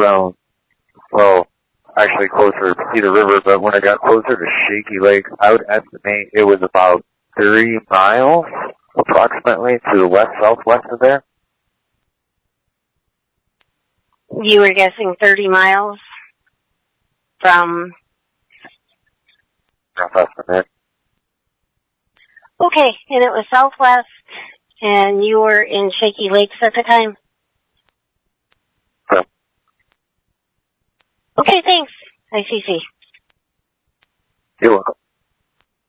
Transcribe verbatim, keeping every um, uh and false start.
around, well, actually closer to Cedar River, but when I got closer to Shaky Lake, I would estimate it was about three miles, approximately, to the west-southwest of there. You were guessing thirty miles from... Rough estimate. Okay, and it was southwest, and you were in Shaky Lakes at the time? Yeah. Okay, thanks. I C C. You're welcome.